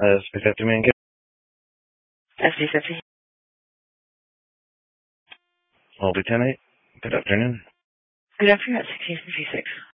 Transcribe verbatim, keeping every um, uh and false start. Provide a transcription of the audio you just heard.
Uh, S P fifty man. S D fifty. Multi ten eight. Good afternoon. Good afternoon, sixteen fifty-six.